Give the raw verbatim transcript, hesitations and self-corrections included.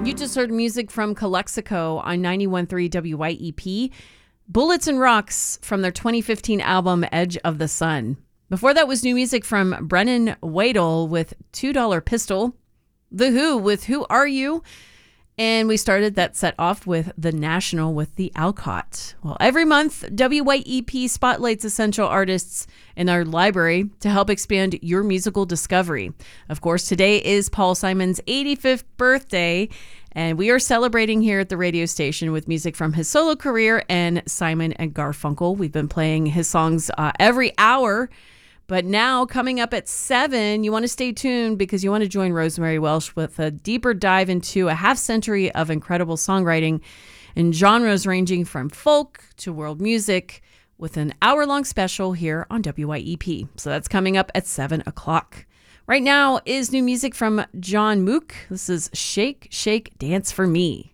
You just heard music from Calexico on ninety-one point three W Y E P. Bullets and Rocks from their twenty fifteen album Edge of the Sun. Before that was new music from Brennan Wadel with two dollar Pistol. The Who with Who Are You? And we started that set off with The National with The Alcott. Well, every month, W Y E P spotlights essential artists in our library to help expand your musical discovery. Of course, today is Paul Simon's eighty-fifth birthday, and we are celebrating here at the radio station with music from his solo career and Simon and Garfunkel. We've been playing his songs uh, every hour. But now, coming up at seven, you want to stay tuned because you want to join Rosemary Welsh with a deeper dive into a half century of incredible songwriting in genres ranging from folk to world music with an hour-long special here on W Y E P. So that's coming up at seven o'clock. Right now is new music from John Mook. This is Shake, Shake, Dance for Me.